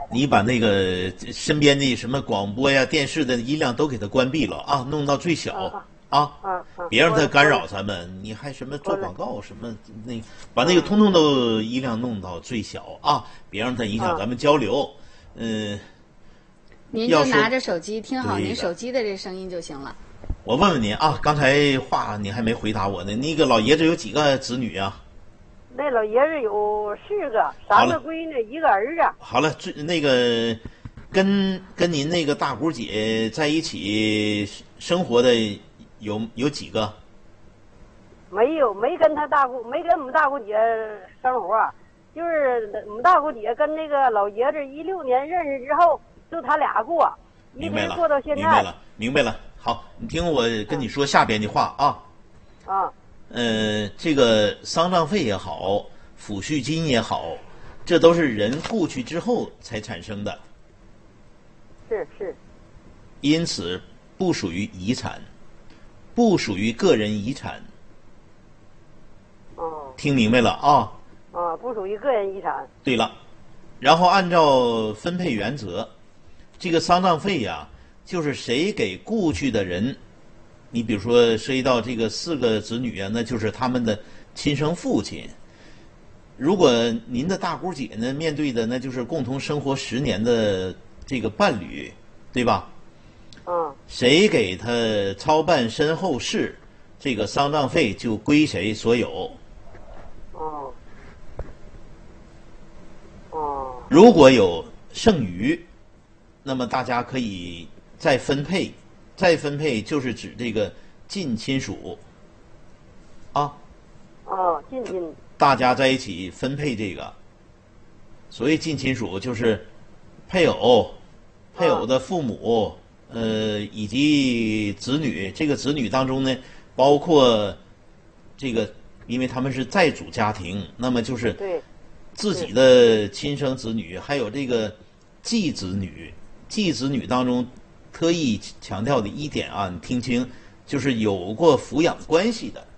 你把那个身边的什么广播呀、电视的音量都给它关闭了啊，弄到最小啊，别让它干扰咱们。你还什么做广告什么那，把那个通通都音量弄到最小啊，别让它影响咱们交流。 您就拿着手机听好您手机的这声音就行了。 我问问您啊，刚才话你还没回答我呢。那个老爷子有几个子女啊？ 那老爷子有4个，3个闺女，1个儿子。 好了，那个跟您那个大姑姐在一起生活的有几个？ 没有，没跟我们大姑姐生活，就是我们大姑姐跟那个老爷子16年认识之后，就他俩过，一直过到现在。 明白了。好，你听我跟你说下边的话啊。这个丧葬费也好，抚恤金也好，这都是人故去之后才产生的。 是。 因此不属于遗产，不属于个人遗产。听明白了啊？ 不属于个人遗产。 对了，然后按照分配原则，这个丧葬费呀，就是谁给故去的人。你比如说涉及到这个4个子女啊，那就是他们的亲生父亲。如果您的大姑姐呢，面对的那就是共同生活10年的这个伴侣，对吧？谁给他操办身后事，这个丧葬费就归谁所有。如果有剩余，那么大家可以再分配。再分配就是指这个近亲属啊。 近亲。 大家在一起分配这个。所谓近亲属就是配偶、配偶的父母，以及子女。这个子女当中呢，包括这个，因为他们是再组家庭，那么就是自己的亲生子女，还有这个继子女。继子女当中特意强调的一点啊，你听清，就是有过抚养关系的。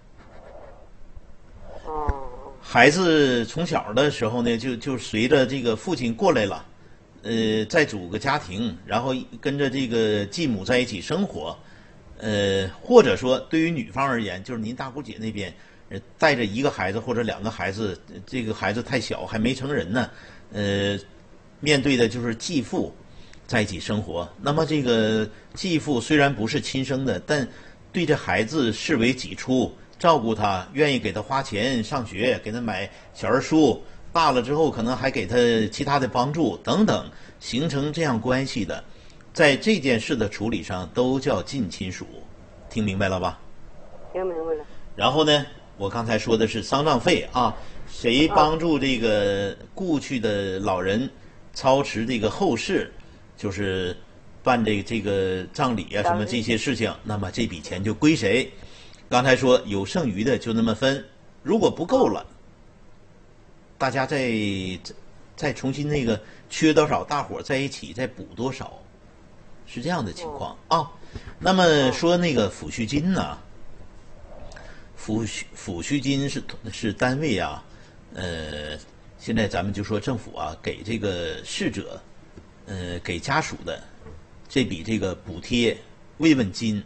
孩子从小的时候呢，就随着这个父亲过来了，再组个家庭，然后跟着这个继母在一起生活。或者说对于女方而言，就是您大姑姐那边带着1个孩子或者2个孩子，这个孩子太小还没成人呢，面对的就是继父在一起生活。那么这个继父虽然不是亲生的，但对这孩子视为己出，照顾他，愿意给他花钱上学，给他买小人书，大了之后可能还给他其他的帮助等等，形成这样关系的，在这件事的处理上都叫近亲属。听明白了吧？ 听明白了。 然后呢，我刚才说的是丧葬费啊，谁帮助这个故去的老人操持这个后事，就是办这个葬礼啊什么这些事情，那么这笔钱就归谁。刚才说有剩余的就那么分，如果不够了，大家再重新那个缺多少，大伙在一起再补多少，是这样的情况啊。那么说那个抚恤金呢，抚恤金是单位啊，现在咱们就说政府啊，给这个逝者，给家属的这笔这个补贴慰问金，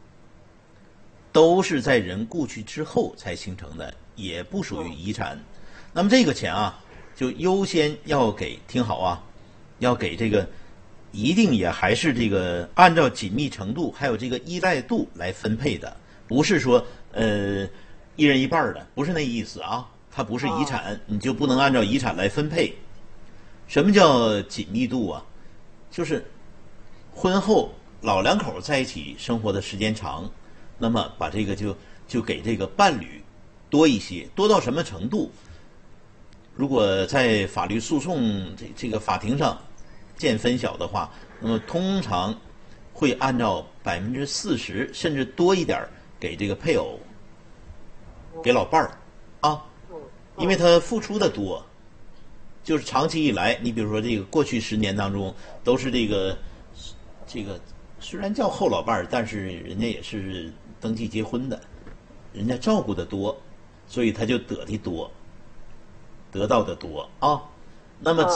都是在人故去之后才形成的，也不属于遗产。那么这个钱啊，就优先要给，听好啊，要给这个，一定也还是这个按照紧密程度还有这个依赖度来分配的，不是说一人一半的，不是那意思啊。它不是遗产，你就不能按照遗产来分配。什么叫紧密度啊？就是婚后老两口在一起生活的时间长，那么把这个就给这个伴侣多一些，多到什么程度？如果在法律诉讼这个法庭上见分晓的话，那么通常会按照40%甚至多一点给这个配偶，给老伴儿啊，因为他付出的多，就是长期以来，你比如说这个过去10年当中，都是这个虽然叫后老伴儿，但是人家也是登记结婚的，人家照顾的多，所以他就得的多，得到的多啊。那么